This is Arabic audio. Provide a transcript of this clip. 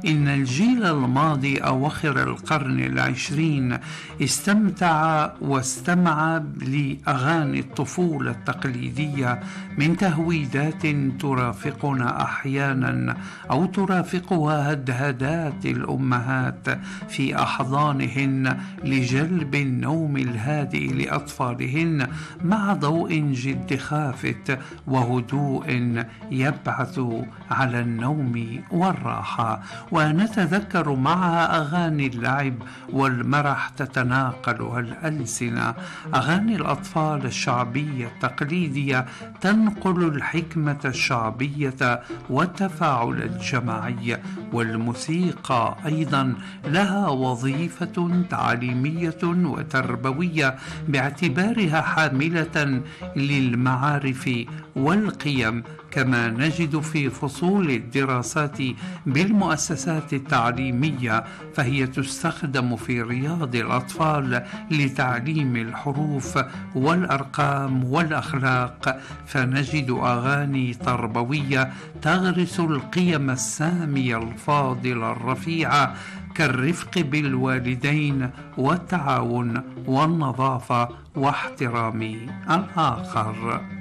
إن الجيل الماضي أواخر القرن العشرين استمتع واستمع لأغاني الطفولة التقليدية من تهويدات ترافقنا أحيانا أو ترافقها هدهدات الأمهات في أحضانهن لجلب النوم الهادئ لأطفالهن مع ضوء جد خافت وهدوء يبعث على النوم والراحة. ونتذكر معها أغاني اللعب والمرح تتناقلها الألسنة. أغاني الأطفال الشعبية التقليدية تنقل الحكمة الشعبية والتفاعل الجماعي. والموسيقى أيضا لها وظيفة تعليمية وتربوية باعتبارها حاملة للمعارف والقيم، كما نجد في فصول الدراسات بالمؤسسات التعليمية فهي تستخدم في رياض الأطفال لتعليم الحروف والأرقام والأخلاق، فنجد أغاني تربوية تغرس القيم السامية الفاضلة الرفيعة كالرفق بالوالدين والتعاون والنظافة واحترام الآخر.